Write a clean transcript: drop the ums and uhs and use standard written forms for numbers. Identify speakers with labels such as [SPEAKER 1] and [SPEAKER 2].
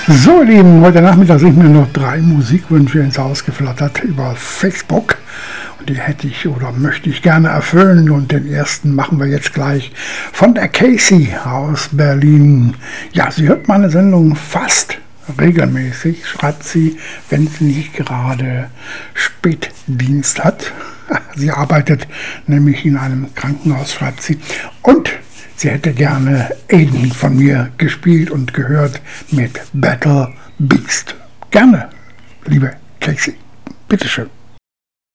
[SPEAKER 1] So, ihr Lieben, heute Nachmittag sind mir noch 3 Musikwünsche ins Haus geflattert über Facebook. Und die hätte ich oder möchte ich gerne erfüllen. Und den ersten machen wir jetzt gleich von der Casey aus Berlin. Ja, sie hört meine Sendung fast regelmäßig, schreibt sie, wenn sie nicht gerade Spätdienst hat. Sie arbeitet nämlich in einem Krankenhaus, schreibt sie. Und sie hätte gerne Aiden von mir gespielt und gehört mit Battle Beast. Gerne, liebe Casey. Bitteschön.